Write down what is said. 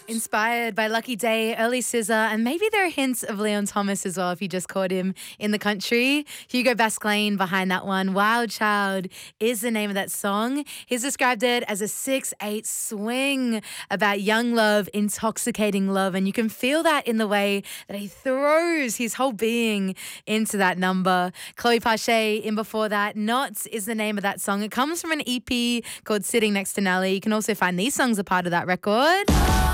Inspired by Lucky Day, Early Scissor, and maybe there are hints of Leon Thomas as well if you just caught him in the country. Hugo Basclane behind that one. Wild Child is the name of that song. He's described it as a 6/8 swing about young love, intoxicating love, and you can feel that in the way that he throws his whole being into that number. Chloe Pache in before that. Knots is the name of that song. It comes from an EP called Sitting Next to Nelly. You can also find these songs a part of that record.